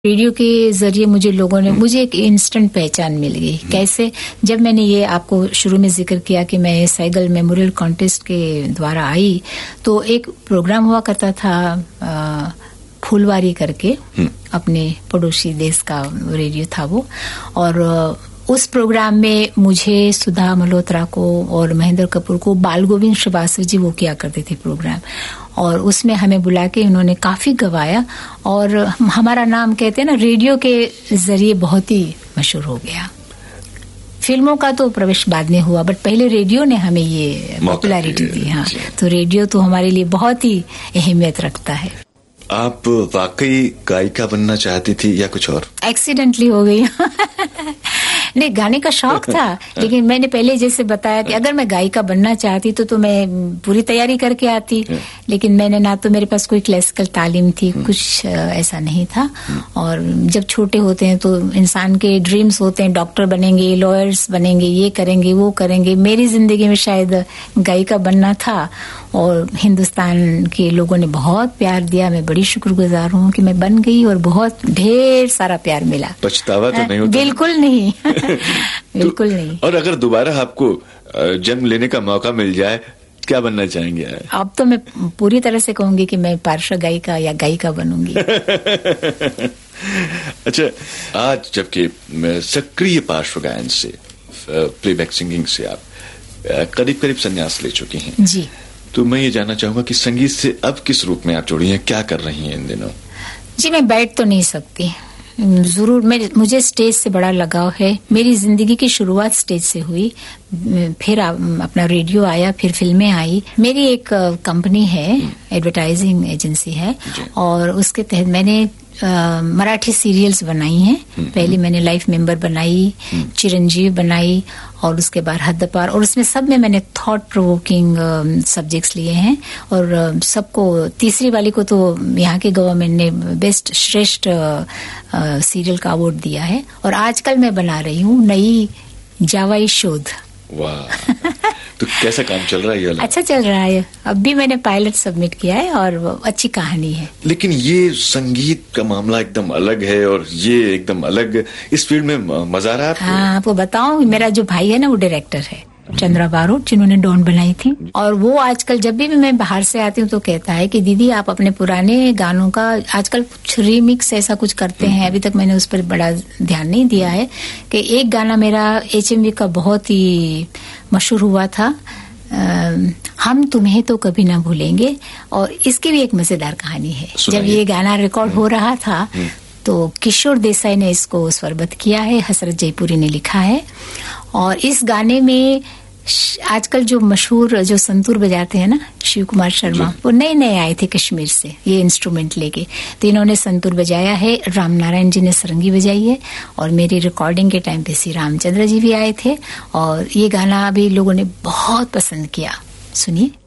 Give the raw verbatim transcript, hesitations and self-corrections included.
Radio के जरिए मुझे लोगों ने, मुझे एक इंस्टेंट पहचान मिल गई। कैसे? जब मैंने ये आपको शुरू में जिक्र किया कि मैं साइगल मेमोरियल कॉन्टेस्ट के द्वारा आई, तो एक प्रोग्राम हुआ करता था आ, फूलवारी करके, अपने पड़ोसी देश का रेडियो था वो, और उस प्रोग्राम में मुझे, सुधा मल्होत्रा को और महेंद्र कपूर को, बाल गोविंद श्रीवास्तव जी वो किया करते थे प्रोग्राम, और उसमें हमें बुला के उन्होंने काफी गवाया और हमारा नाम, कहते हैं ना, रेडियो के जरिए बहुत ही मशहूर हो गया। फिल्मों का तो प्रवेश बाद में हुआ, बट पहले रेडियो ने हमें ये पॉपुलैरिटी दी। हाँ, तो रेडियो तो हमारे लिए बहुत ही अहमियत रखता है। आप वाकई गायिका बनना चाहती थी या कुछ और? एक्सीडेंटली हो गई। नहीं, गाने का शौक था, लेकिन मैंने पहले जैसे बताया कि अगर मैं गायिका बनना चाहती तो तो मैं पूरी तैयारी करके आती, लेकिन मैंने ना तो मेरे पास कोई क्लासिकल तालीम थी, कुछ ऐसा नहीं था। और जब छोटे होते हैं तो इंसान के ड्रीम्स होते हैं, डॉक्टर बनेंगे, लॉयर्स बनेंगे, ये करेंगे, वो करेंगे। मेरी जिंदगी में शायद गायिका बनना था, और हिंदुस्तान के लोगों ने बहुत प्यार दिया। मैं बड़ी शुक्रगुजार हूँ कि मैं बन गई और बहुत ढेर सारा प्यार मिला। पछतावा तो नहीं होता? बिल्कुल नहीं। बिल्कुल तो, नहीं। और अगर दोबारा आपको जन्म लेने का मौका मिल जाए, क्या बनना चाहेंगे? अब तो मैं पूरी तरह से कहूंगी कि मैं पार्श्व गायिका या गायिका बनूंगी। अच्छा, आज जबकि सक्रिय पार्श्व गायन से, प्लेबैक सिंगिंग से आप करीब करीब संन्यास ले चुकी हैं जी, तो मैं ये जानना चाहूंगा कि संगीत से अब किस रूप में आप जुड़ी हैं, क्या कर रही हैं इन दिनों? जी, मैं बैठ तो नहीं सकती, जरूर मैं मुझे स्टेज से बड़ा लगाव है। मेरी जिंदगी की शुरुआत स्टेज से हुई, फिर अपना रेडियो आया, फिर फिल्में आई। मेरी एक कंपनी है, एडवर्टाइजिंग एजेंसी है, और उसके तहत मैंने आ, मराठी सीरियल्स बनाई हैं। पहले मैंने लाइफ मेंबर बनाई, चिरंजीव बनाई, और उसके बाद हद्दपार, और उसमें सब में मैंने थॉट प्रोवोकिंग सब्जेक्ट्स लिए हैं। और सबको, तीसरी वाली को तो यहाँ के गवर्नमेंट ने बेस्ट श्रेष्ठ सीरियल का अवार्ड दिया है। और आजकल मैं बना रही हूँ नई जावाई शोध। वाह, तो कैसा काम चल रहा है ये? अच्छा चल रहा है, अब भी मैंने पायलट सबमिट किया है और अच्छी कहानी है। लेकिन ये संगीत का मामला एकदम अलग है और ये एकदम अलग, इस फील्ड में मजा आ रहा है? हाँ, आपको बताऊं, मेरा जो भाई है ना वो डायरेक्टर है, चंद्रा बारोट, जिन्होंने डॉन बनाई थी। और वो आजकल जब भी मैं बाहर से आती हूँ तो कहता है कि दीदी आप अपने पुराने गानों का आजकल कुछ रीमिक्स ऐसा कुछ करते हैं। अभी तक मैंने उस पर बड़ा ध्यान नहीं दिया है। कि एक गाना मेरा एचएमवी का बहुत ही मशहूर हुआ था, आ, हम तुम्हें तो कभी ना भूलेंगे, और इसकी भी एक मजेदार कहानी है। जब ये गाना रिकॉर्ड हो रहा था तो किशोर देसाई ने इसको स्वरबद्ध किया है, हसरत जयपुरी ने लिखा है। और इस गाने में आजकल जो मशहूर जो संतूर बजाते हैं ना, शिव कुमार शर्मा, वो नए नए आए थे कश्मीर से ये इंस्ट्रूमेंट लेके, तो इन्होंने संतूर बजाया है। राम नारायण जी ने सरंगी बजाई है, और मेरी रिकॉर्डिंग के टाइम पे श्री रामचंद्र जी भी आए थे। और ये गाना भी लोगों ने बहुत पसंद किया। सुनिए।